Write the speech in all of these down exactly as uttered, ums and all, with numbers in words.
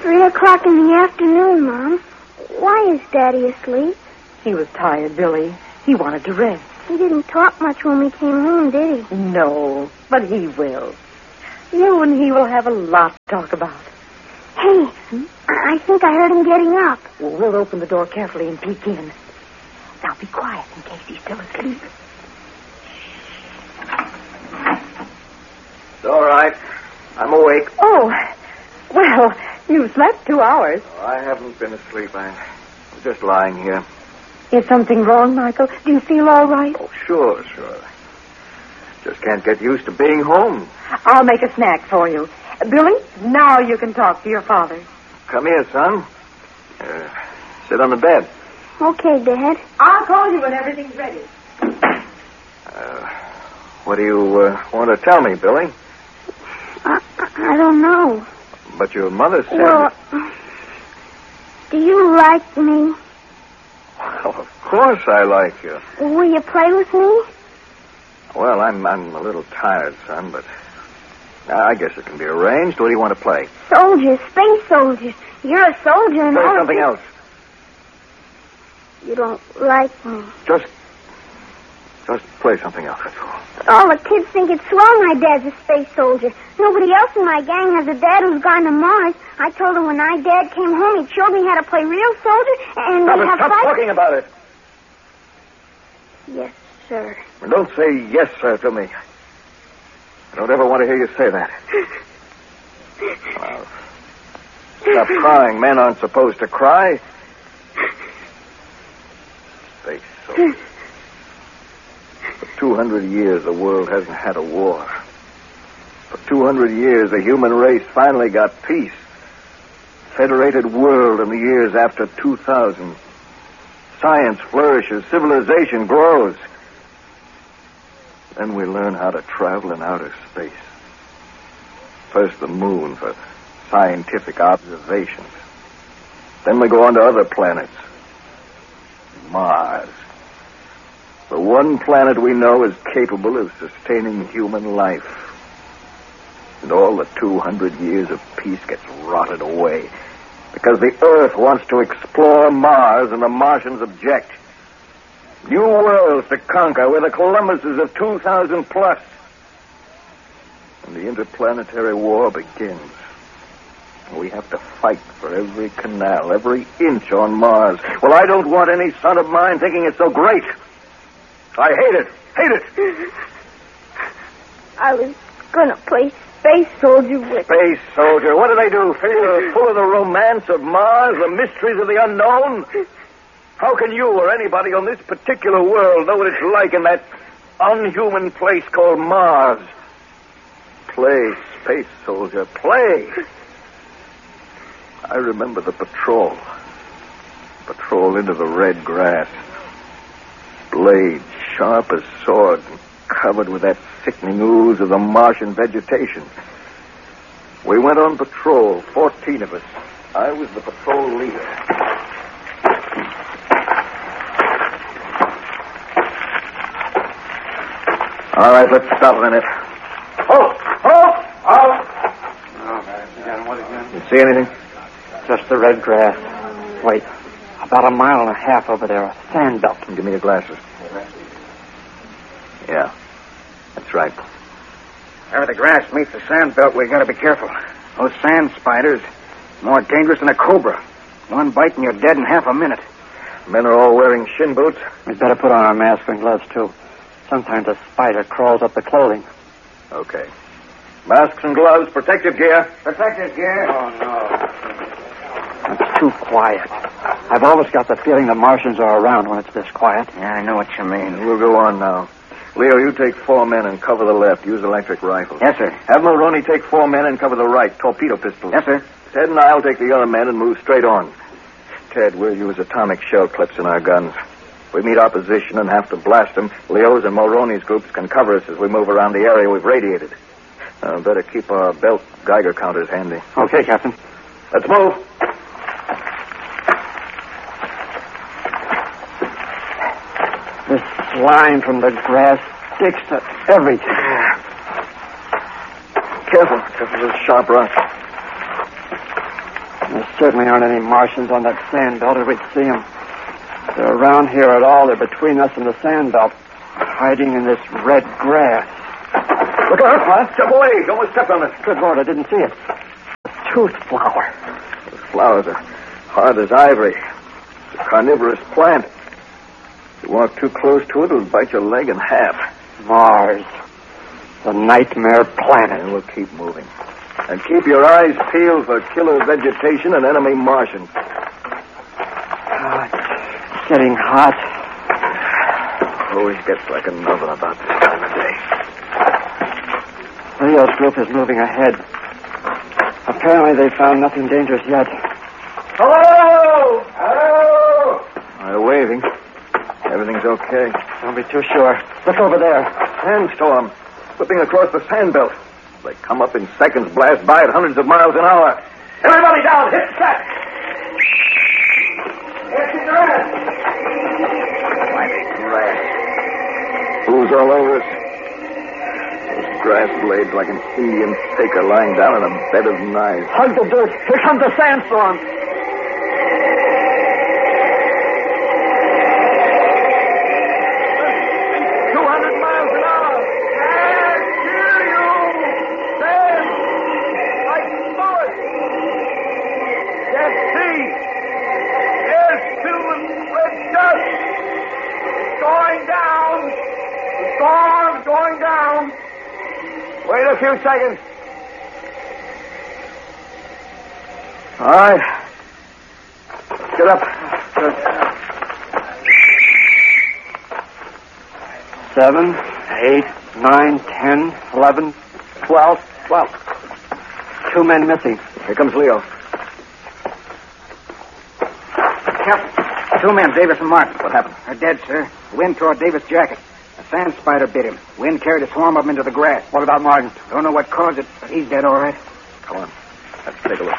three o'clock in the afternoon, Mom. Why is Daddy asleep? He was tired, Billy. He wanted to rest. He didn't talk much when we came home, did he? No, but he will. You and he will have a lot to talk about. Hey, hmm? I think I heard him getting up. Well, we'll open the door carefully and peek in. Now be quiet in case he's still asleep. It's all right. I'm awake. Oh, well, you slept two hours. Oh, I haven't been asleep. I was just lying here. Is something wrong, Michael? Do you feel all right? Oh, sure, sure. Just can't get used to being home. I'll make a snack for you. Billy, now you can talk to your father. Come here, son. Uh, sit on the bed. Okay, Dad. I'll call you when everything's ready. Uh, what do you uh, want to tell me, Billy? I, I don't know. But your mother said... Well, do you like me? Well, of course I like you. Will you play with me? Well, I'm I'm a little tired, son, but I guess it can be arranged. What do you want to play? Soldiers, space soldiers. You're a soldier and Play all something you... else. You don't like me. Just, just play something else, that's all. All the kids think it's swell my dad's a space soldier. Nobody else in my gang has a dad who's gone to Mars. I told him when my dad came home, he showed me how to play real soldier and Stop we'd it, have stop fights. talking about it. Yes, sir. And don't say yes, sir, to me. I don't ever want to hear you say that. Well, stop crying. Men aren't supposed to cry. Space soldier. For two hundred years, the world hasn't had a war. For two hundred years, the human race finally got peace. Federated world in the years after two thousand. Science flourishes, civilization grows. Then we learn how to travel in outer space. First the moon for scientific observations. Then we go on to other planets. Mars. The one planet we know is capable of sustaining human life. And all the two hundred years of peace gets rotted away because the Earth wants to explore Mars and the Martians object. New worlds to conquer with the Columbuses of two thousand plus. And the interplanetary war begins. We have to fight for every canal, every inch on Mars. Well, I don't want any son of mine thinking it's so great. I hate it. Hate it. I was going to play space soldier with... Space soldier. What do they do? Feel full of the romance of Mars, the mysteries of the unknown? How can you or anybody on this particular world know what it's like in that unhuman place called Mars? Play, space soldier, play. I remember the patrol. Patrol into the red grass. Blades sharp as swords and covered with that sickening ooze of the Martian vegetation. We went on patrol, fourteen of us. I was the patrol leader. All right, let's stop a minute. Halt! Halt! Halt! Oh, again, what again? You see anything? Just the red grass. Wait, about a mile and a half over there, a sand belt. Give me your glasses. Yeah, that's right. Wherever the grass meets the sand belt, we got to be careful. Those sand spiders, more dangerous than a cobra. One bite and you're dead in half a minute. Men are all wearing shin boots. We'd better put on our masks and gloves, too. Sometimes a spider crawls up the clothing. Okay. Masks and gloves, protective gear. Protective gear? Oh, no. It's too quiet. I've always got the feeling the Martians are around when it's this quiet. Yeah, I know what you mean. We'll go on now. Leo, you take four men and cover the left. Use electric rifles. Yes, sir. Have Mulroney take four men and cover the right. Torpedo pistols. Yes, sir. Ted and I'll take the other men and move straight on. Ted, we'll use atomic shell clips in our guns. If we meet opposition and have to blast them, Leo's and Mulroney's groups can cover us as we move around the area we've radiated. Uh, better keep our belt Geiger counters handy. Okay, Captain. Let's move. This line from the grass sticks to everything. Careful. Careful of this sharp rock. There certainly aren't any Martians on that sand belt, or we'd see them. If they're around here at all, they're between us and the sand belt, hiding in this red grass. Look out! What? Step away! Don't want to step on it. Good Lord, I didn't see it. A tooth flower. Those flowers are hard as ivory. It's a carnivorous plant. If you walk too close to it, it'll bite your leg in half. Mars. The nightmare planet. And we'll keep moving. And keep your eyes peeled for killer vegetation and enemy Martians. Ah, it's getting hot. Always gets like an oven about this time of day. Leo's group is moving ahead. Apparently they found nothing dangerous yet. Hello! Hello! They're waving. Everything's okay. Don't be too sure. Look over there. Sandstorm. Whipping across the sand belt. They come up in seconds, blast by at hundreds of miles an hour. Everybody down! Hit track! Here's the grass! Mighty grass. Who's all over us? Those grass blades like an Indian taker lying down in a bed of knives. Hug the dirt. Here comes the sandstorm. two hundred miles an hour. Dad, hear you! Dad! I saw it! Yes, see! There's two red dust! It's going down! The storm's going down! Wait a few seconds. All right. Let's get up. Good. Seven, eight, nine, ten, eleven, twelve, twelve. Two men missing. Here comes Leo. Captain, two men, Davis and Martin. What happened? They're dead, sir. Wind tore Davis' jacket. A sand spider bit him. Wind carried a swarm of them into the grass. What about Martin? Don't know what caused it, but he's dead all right. Come on. Let's take a look.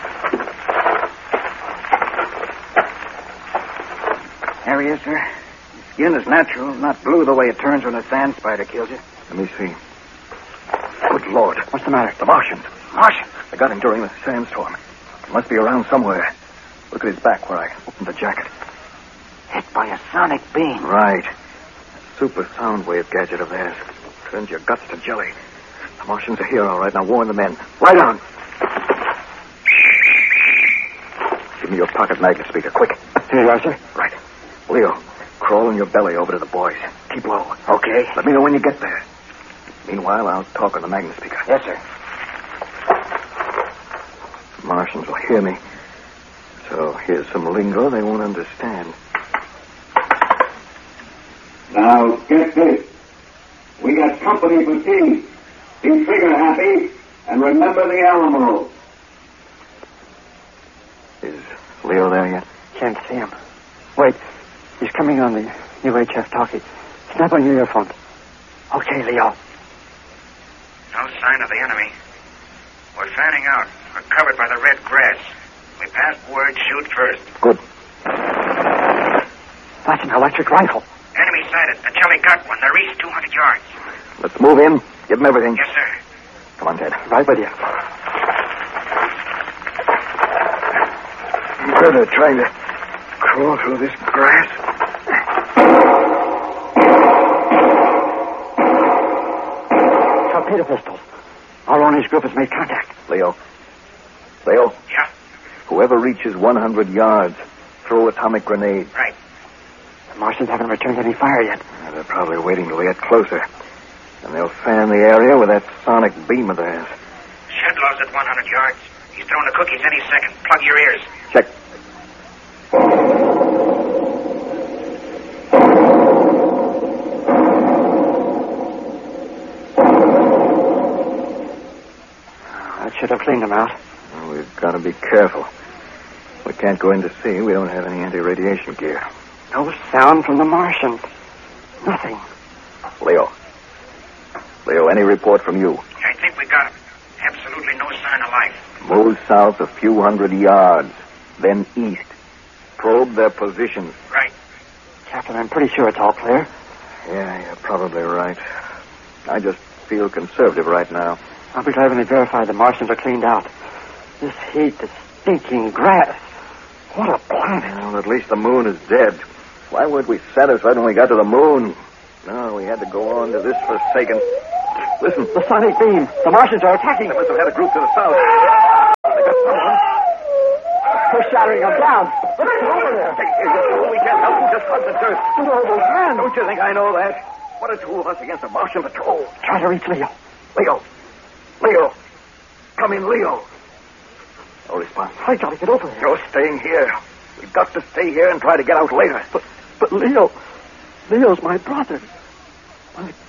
There he is, sir. His skin is natural, not blue the way it turns when a sand spider kills you. Let me see. Good Lord. What's the matter? The Martians. Martian. I got him during the sandstorm. He must be around somewhere. Look at his back where I opened the jacket. Hit by a sonic beam. Right. Super sound wave gadget of theirs. Turns your guts to jelly. The Martians are here, all right. Now warn the men. Right on. Give me your pocket magnet speaker, quick. Here you are, sir. Right. Leo, crawl on your belly over to the boys. Keep low. Okay. Let me know when you get there. Meanwhile, I'll talk on the magnet speaker. Yes, sir. The Martians will hear me. So here's some lingo they won't understand. Now, get this. We got company for tea. Be trigger happy and remember the Alamo. Is Leo there yet? Can't see him. Wait. He's coming on the U H F talkie. Snap on your earphones. Okay, Leo. No sign of the enemy. We're fanning out. We're covered by the red grass. We passed word, shoot first. Good. That's an electric rifle. Enemy sighted. The Jelly got one. They're east two hundred yards. Let's move in. Give them everything. Yes, sir. Come on, Ted. Right with you. Where they're trying to crawl through this grass. Torpedo pistols. Our owners group has made contact. Leo. Leo. Yeah? Whoever reaches one hundred yards, throw atomic grenade. Right. The Martians haven't returned any fire yet. Uh, they're probably waiting till we get closer. And they'll fan the area with that sonic beam of theirs. Shedlaw's at one hundred yards. He's throwing the cookies any second. Plug your ears. Check. That should have cleaned them out. Well, we've got to be careful. We can't go in to see. We don't have any anti-radiation gear. No sound from the Martians. Nothing. Leo. Leo, any report from you? I think we got him. Absolutely no sign of life. Move south a few hundred yards, then east. Probe their positions. Right. Captain, I'm pretty sure it's all clear. Yeah, you're probably right. I just feel conservative right now. I'll be glad when they verify the Martians are cleaned out. This heat, this stinking grass. What a planet. Well, at least the moon is dead. Why would we satisfied when we got to the moon? No, we had to go on to this forsaken... Listen. The sonic beam. The Martians are attacking. They must have had a group to the south. They got some of them. They're shattering them down. Let's get over there. Hey, hey, we can't help them. Just hunt the dirt. Look at all those men. Don't you think I know that? What are two of us against a Martian patrol? Try to reach Leo. Leo. Leo. Come in, Leo. No response. I gotta get over there. You're staying here. We've got to stay here and try to get out later. But, but Leo... Leo's my brother. My